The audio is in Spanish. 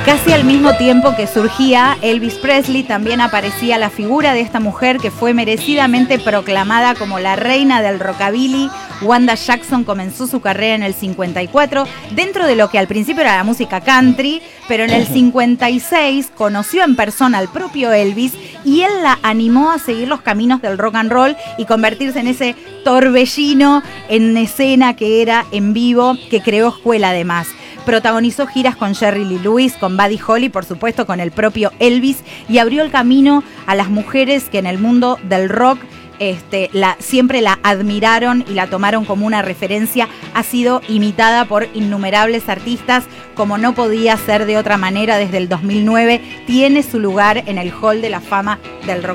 Casi al mismo tiempo que surgía Elvis Presley, también aparecía la figura de esta mujer que fue merecidamente proclamada como la reina del rockabilly. Wanda Jackson comenzó su carrera en el 54, dentro de lo que al principio era la música country, pero en el 56 conoció en persona al propio Elvis y él la animó a seguir los caminos del rock and roll y convertirse en ese torbellino en escena que era en vivo, que creó escuela además. Protagonizó giras con Jerry Lee Lewis, con Buddy Holly, por supuesto con el propio Elvis, y abrió el camino a las mujeres que en el mundo del rock siempre la admiraron y la tomaron como una referencia. Ha sido imitada por innumerables artistas, como no podía ser de otra manera. Desde el 2009 tiene su lugar en el Hall de la Fama del Rock.